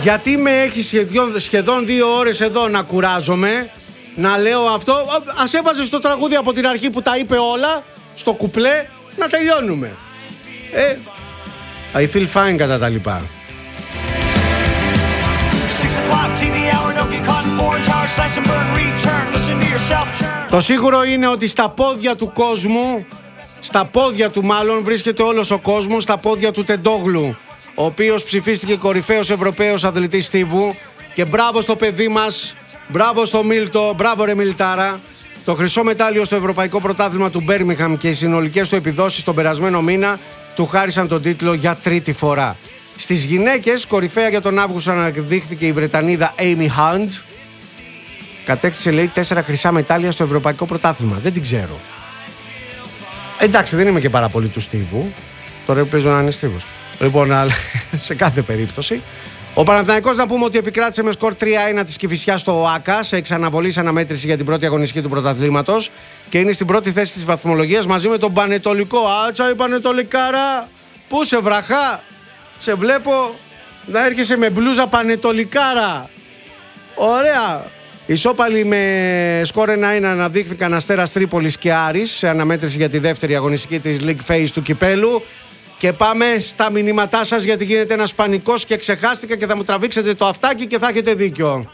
Γιατί με έχει σχεδόν 2 ώρες εδώ να κουράζομαι, να λέω αυτό. Ας έβαζες το τραγούδι από την αρχή που τα είπε όλα, στο κουπλέ, να τελειώνουμε. I feel fine κατά τα λοιπά. Το σίγουρο είναι ότι στα πόδια του κόσμου, στα πόδια του μάλλον, βρίσκεται όλος ο κόσμος, στα πόδια του Τεντόγλου, ο οποίος ψηφίστηκε κορυφαίος Ευρωπαίος αθλητής στίβου. Και μπράβο στο παιδί μας, μπράβο στο Μίλτο, μπράβο ρε Μιλτάρα. Το χρυσό μετάλλιο στο Ευρωπαϊκό Πρωτάθλημα του Μπέρμιγχαμ και οι συνολικές του επιδόσεις τον περασμένο μήνα του χάρισαν τον τίτλο για τρίτη φορά. Στις γυναίκες, κορυφαία για τον Αύγουστο αναδείχθηκε η Βρετανίδα Amy Hunt. Κατέκτησε, λέει, 4 χρυσά μετάλλια στο Ευρωπαϊκό Πρωτάθλημα. Δεν την ξέρω. Εντάξει, δεν είμαι και πάρα πολύ του στίβου. Τώρα παίζω να είναι στίβος. Λοιπόν, αλλά σε κάθε περίπτωση. Ο Παναθηναϊκός, να πούμε ότι επικράτησε με σκορ 3-1 της Κηφισιάς στο ΟΑΚΑ σε εξαναβολής αναμέτρηση για την πρώτη αγωνιστική του πρωταθλήματος και είναι στην πρώτη θέση της βαθμολογίας μαζί με τον Πανετολικό. Άτσα η Πανετολικάρα! Πού σε βραχά! Σε βλέπω να έρχεσαι με μπλούζα Πανετολικάρα. Ωραία! Ισόπαλοι με σκορ 1-1 αναδείχθηκαν Αστέρας Τρίπολης και Άρης σε αναμέτρηση για τη δεύτερη αγωνιστική της League Phase του Κυπέλου. Και πάμε στα μηνύματά σας, γιατί γίνεται ένας πανικός και ξεχάστηκα και θα μου τραβήξετε το αυτάκι και θα έχετε δίκιο.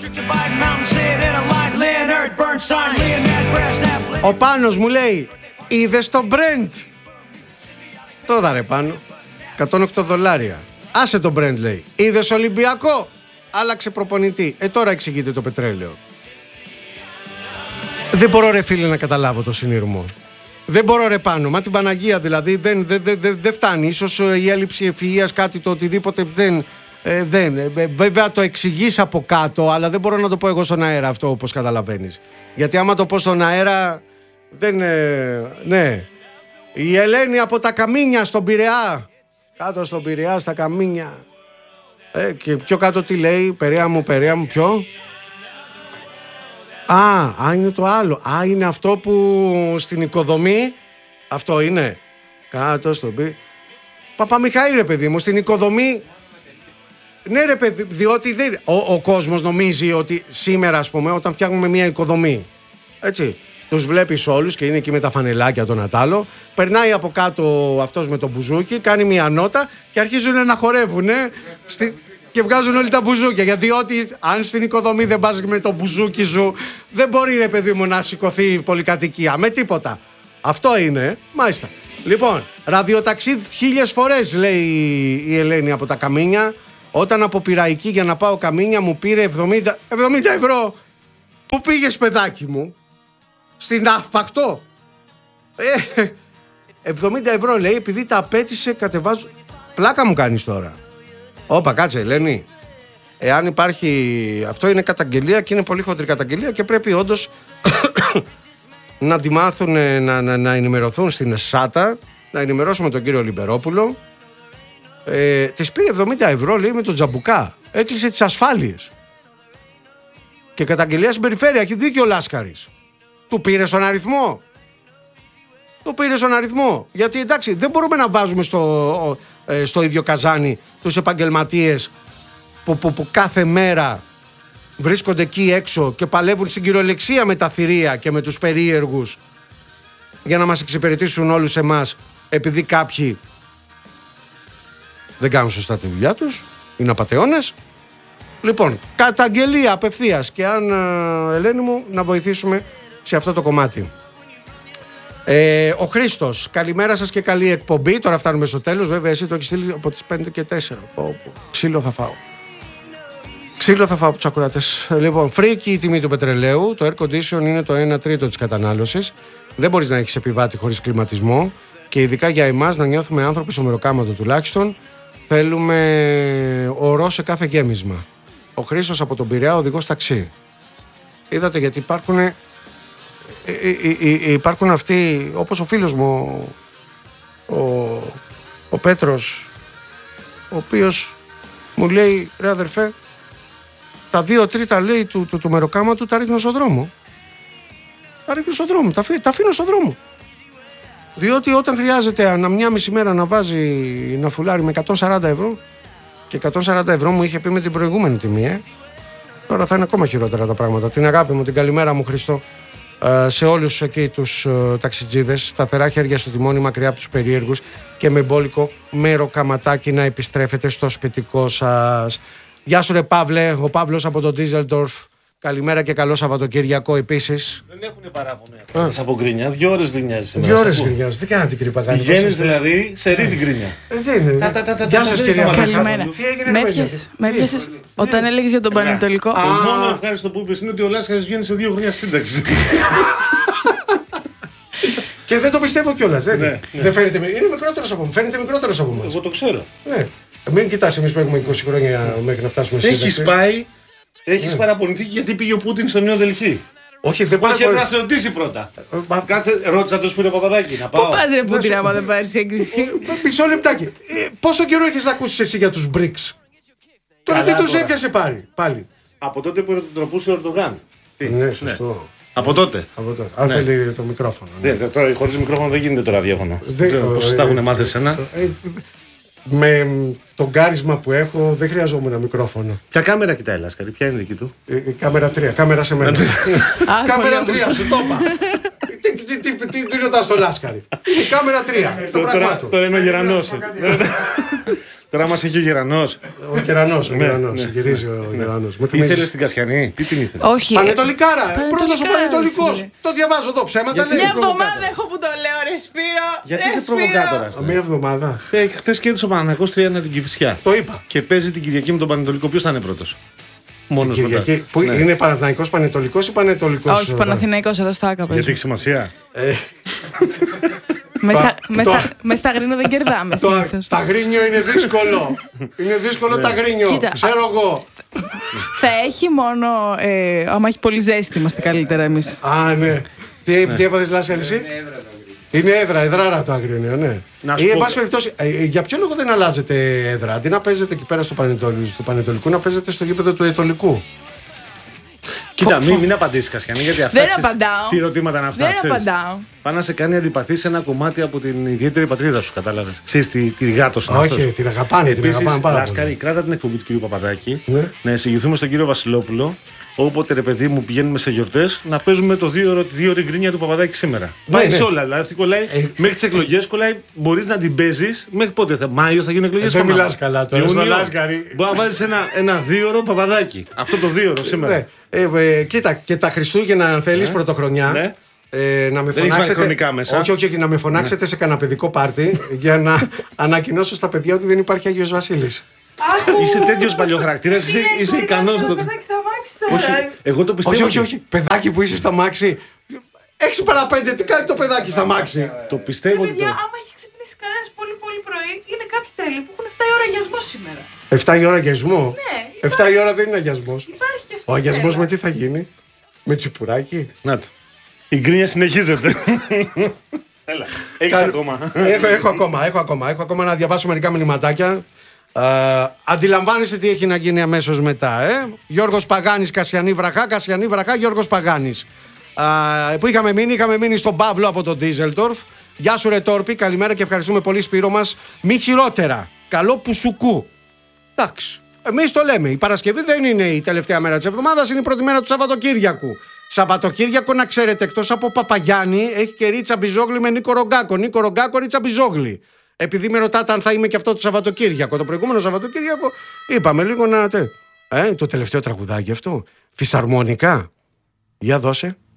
Ο Πάνος μου λέει, είδες το Brent? Τώρα ρε Πάνο, $108. Άσε το Brent, λέει. Είδες Ολυμπιακό? Άλλαξε προπονητή. Τώρα εξηγείται το πετρέλαιο. Δεν μπορώ ρε φίλε να καταλάβω το συνειρμό. Δεν μπορώ ρε Πάνο, μα την Παναγία δηλαδή δεν φτάνει. Ίσως η έλλειψη ευφυΐας, κάτι το οτιδήποτε δεν. Βέβαια το εξηγείς από κάτω, αλλά δεν μπορώ να το πω εγώ στον αέρα αυτό, όπως καταλαβαίνεις. Γιατί άμα το πω στον αέρα δεν... ναι. Η Ελένη από τα Καμίνια στον Πειραιά. Κάτω στον Πειραιά στα Καμίνια. Και πιο κάτω τι λέει? Περαία μου, ποιο? Α, είναι το άλλο. Α, είναι αυτό που στην οικοδομή. Αυτό είναι. Κάτω στο Παπαμιχαήλ, ρε παιδί μου, στην οικοδομή. Ναι ρε παιδί, διότι ο κόσμος νομίζει ότι σήμερα, ας πούμε, όταν φτιάχνουμε μια οικοδομή, έτσι, τους βλέπεις όλους και είναι εκεί με τα φανελάκια το Νατάλο. Περνάει από κάτω αυτός με το μπουζούκι, κάνει μια νότα και αρχίζουν να χορεύουν και βγάζουν όλοι τα μπουζούκια. Γιατί αν στην οικοδομή δεν πας με το μπουζούκι σου, δεν μπορεί ρε παιδί μου να σηκωθεί η πολυκατοικία με τίποτα. Αυτό είναι, μάλιστα. Λοιπόν, ραδιοταξί 1000 φορές, λέει η Ελένη από τα Καμίνια. Όταν από Πειραϊκή για να πάω Καμίνια μου πήρε 70 ευρώ. Πού πήγες παιδάκι μου? Στην Αύπακτο? 70 ευρώ, λέει, επειδή τα απέτησε, κατεβάζω. Πλάκα μου κάνεις τώρα. Όπα, κάτσε Ελένη. Εάν υπάρχει, αυτό είναι καταγγελία και είναι πολύ χοντρή καταγγελία και πρέπει όντως να τη μάθουν, να ενημερωθούν στην ΣΑΤΑ, να ενημερώσουμε τον κύριο Λιμπερόπουλο. Της πήρε 70 ευρώ, λέει, με τον Τζαμπουκά. Έκλεισε τις ασφάλειες. Και καταγγελία στην περιφέρεια, έχει δίκιο ο Λάσκαρης. Του πήρε στον αριθμό. Το πήρε στον αριθμό. Γιατί εντάξει, δεν μπορούμε να βάζουμε στο ίδιο καζάνι τους επαγγελματίες που κάθε μέρα βρίσκονται εκεί έξω και παλεύουν στην κυριολεξία με τα θηρία και με τους περίεργους για να μας εξυπηρετήσουν όλους εμάς, επειδή κάποιοι δεν κάνουν σωστά τη δουλειά τους, είναι απατεώνες. Λοιπόν, καταγγελία απευθείας και αν, Ελένη μου, να βοηθήσουμε σε αυτό το κομμάτι. Ο Χρήστος, καλημέρα σας και καλή εκπομπή. Τώρα φτάνουμε στο τέλος. Βέβαια, εσύ το έχεις στείλει από τις 5 και 4. Ξύλο θα φάω. Ξύλο θα φάω από τους ακροατές. Λοιπόν, φρίκι η τιμή του πετρελαίου. Το air condition είναι το 1/3 της κατανάλωσης. Δεν μπορείς να έχεις επιβάτη χωρίς κλιματισμό. Και ειδικά για εμάς να νιώθουμε άνθρωποι στο μεροκάματο τουλάχιστον. Θέλουμε ορό σε κάθε γέμισμα. Ο Χρήστος από τον Πειραιά, οδηγός ταξί. Είδατε, γιατί υπάρχουν αυτοί, όπως ο φίλος μου ο Πέτρος, ο οποίος μου λέει, ρε αδερφέ, τα 2/3 λέει του μεροκάμα του τα ρίχνω στον δρόμο. Τα ρίχνω στον δρόμο, τα αφήνω στον δρόμο. Διότι όταν χρειάζεται ανά μια μισή μέρα να βάζει να φουλάρει με 140 ευρώ, Και 140 ευρώ μου είχε πει με την προηγούμενη τιμή. Τώρα θα είναι ακόμα χειρότερα τα πράγματα. Την αγάπη μου, την καλημέρα μου, Χριστό, σε όλους εκεί τους ταξιτζίδες. Σταθερά χέρια στο τιμόνι, μακριά από τους περίεργους και με μπόλικο μέρο καματάκι να επιστρέφετε στο σπιτικό σας. Γεια σου ρε Παύλε, ο Παύλος από το Ντίζελντορφ. Καλημέρα και καλό Σαββατοκύριακο επίσης. Δεν έχουν παράπονα. Από γκρίνια, 2 ώρες γκρινιάζεις. 2 ώρες γκρινιάζεις, δεν κάνατε κύριε Παγάνη. Πηγαίνεις δηλαδή σε ρίτη γκρίνια. Δεν είναι. Γεια σας κυρία Καλημέρα. Τι έγινε Με έπιασες όταν έλεγες για τον Πανετολικό. Το μόνο ευχάριστο που είπες είναι ότι ο Λάσκαρης βγαίνει σε 2 χρόνια σύνταξη. Και δεν το πιστεύω κιόλας. Δεν φαίνεται. Είναι μικρότερος από μου. Φαίνεται μικρότερος από εμάς. Εγώ το ξέρω. Ναι. Μην κοιτάς εμείς που έχουμε 20 χρόνια μέχρι να φτάσουμε σύνταξη. Έχεις πάει, έχεις παραπονηθεί γιατί πήγε ο Πούτιν στο Νέο Δελχή. Όχι, δεν Όχι, μπορεί να σε ρωτήσει πρώτα. Κάτσε, ρώτησα τον Σπύρο Παπαδάκη να πάω. Πού πας ρε Πούτιν άμα δεν πάρεις έγκριση. Μισό λεπτάκι. Πόσο καιρό έχεις να ακούσεις εσύ για τους BRICS? Τώρα τι τους έπιασε πάλι. Από τότε που ερωτοτροπούσε ο Ερντογάν. Ναι, σωστό. Από τότε. Αν θέλει το μικρόφωνο. Τώρα χωρίς μικρόφωνο δεν γίνεται το ραδιόφωνο. Πώς τα έχουν μάθει εσένα. Με το κάρισμα που έχω δεν χρειαζόμουν ένα μικρόφωνο. Ποια κάμερα κοιτάει Λάσκαρη, ποια είναι δική του? Κάμερα 3, κάμερα σε μένα. Κάμερα 3, σου το είπα. Τι ρωτάς στο Λάσκαρη? Κάμερα 3. Τώρα είναι ο Γερανός. Τώρα μας έχει ο Γερανός. Ο Γερανός, γυρίζει ο Γερανός. Ήθελες την Κασιανή, τι την ήθελες? Όχι. Πανετολικάρα, πρώτος ο Πανετολικός. Το διαβάζω εδώ, ψέματα λέει. Μια εβδομάδα έχω που το λέω ρε Σπύρο. Γιατί είσαι προβοκάτορας? Μια εβδομάδα. Χθες κέρδισε ο Παναθηναϊκός 3-1 την Κηφισιά. Το είπα. Και παίζει την Κυριακή με τον Πανετολικό. Ποιος θα είναι πρώτος? Μόνος μετά. Που είναι Παναθηναϊκός Πανετολικός ή Πανετολικός? Όχι, Παναθηναϊκός εδώ στο Άκα. Γιατί έχει σημασία. Με στα γρίνο δεν κερδάμε συνήθως. Τα γρίνιο είναι δύσκολο. Είναι δύσκολο τα γρίνιο. Ξέρω εγώ. Θα έχει μόνο άμα έχει πολύ ζέστη, είμαστε καλύτερα εμείς. Α, ναι. Τι έπαθες Λάσκαρη εσύ? Είναι έδρα το Αγρίνιο, ναι. Ή εν πάση περιπτώσει, για ποιο λόγο δεν αλλάζετε έδρα? Αντί να παίζετε εκεί πέρα στο Πανετολικό, να παίζετε στο γήπεδο του Ετωλικού. Κοίτα, μην απαντήσεις Κασιανή, γιατί αυτά τι ερωτήματα είναι αυτά. Δεν απαντάω. Πάει να σε κάνει αντιπαθή σε ένα κομμάτι από την ιδιαίτερη πατρίδα σου, κατάλαβες. Ξέρεις τη γάτος είναι αυτός. Όχι, την αγαπάνε, την αγαπάνε πάρα πολύ. Λάσκαρη, κράτα την εκπομπή του κ. Παπαδάκη, να εισηγηθούμε στον κύριο Βασιλόπουλο. Όποτε ρε παιδί μου πηγαίνουμε σε γιορτές, να παίζουμε το 2 ώρη γκρίνια του Παπαδάκη σήμερα. Πάει σε όλα. Δηλαδή αυτή κολλάει μέχρι τις εκλογές, κολλάει. Μπορείς να την παίζεις μέχρι πότε? Μάιο θα γίνουν εκλογές. Δεν μιλάς καλά τώρα. Στο Λάσκαρη. Μπορεί να βάλεις ένα 2 ώρο Παπαδάκη. Αυτό το 2 ώρο σήμερα. Κοίτα, και τα Χριστούγεννα, αν θέλεις, πρωτοχρονιά. Να με φωνάξετε. Μέσα. Όχι, να με φωνάξετε σε κανένα παιδικό πάρτι για να ανακοινώσω στα παιδιά ότι δεν υπάρχει Άγιος Βασίλης. Είσαι τέτοιος παλιοχαρακτήρας, είσαι ικανός να το κάνεις. Εγώ το πιστεύω. Όχι, παιδάκι που είσαι στα μάξι. 6 παρά 5, τι κάνει το παιδάκι στα μάξι? Το πιστεύω. Παιδιά, άμα έχει ξυπνήσει κανένα πολύ πρωί, είναι κάποιοι τρελοί που έχουν 7 η ώρα αγιασμό σήμερα. 7 η ώρα αγιασμό? Ναι. 7 η ώρα δεν είναι αγιασμός. Υπάρχει και αυτό. Ο αγιασμός με τι θα γίνει? Με τσιπουράκι? Να το. Η γκρίνια συνεχίζεται. Έλα, έχεις ακόμα. Έχω ακόμα να διαβάσω μερικά μηνυματάκια. Αντιλαμβάνεστε τι έχει να γίνει αμέσως μετά. Γιώργος Παγάνης, Κασιανή Βραχά, Γιώργος Παγάνης. Που είχαμε μείνει στον Παύλο από τον Ντίζελντορφ. Γεια σου ρε Τόρπη, καλημέρα και ευχαριστούμε πολύ Σπύρο μας. Μη χειρότερα, καλό πουσουκού. Εντάξει, εμείς το λέμε. Η Παρασκευή δεν είναι η τελευταία μέρα της εβδομάδας, είναι η πρώτη μέρα του Σαββατοκύριακου. Σαββατοκύριακο, να ξέρετε, εκτός από Παπαγιάννη, έχει και Ρίτσα Μπιζόγλη με Νίκο Ρογκάκο. Νίκο Ρογκάκο, Ρίτσα Μπιζόγλη. Επειδή με ρωτάτε αν θα είμαι και αυτό το Σαββατοκύριακο. Το προηγούμενο Σαββατοκύριακο είπαμε λίγο να. Το τελευταίο τραγουδάκι αυτό. Φυσαρμονικά. Για δώσε.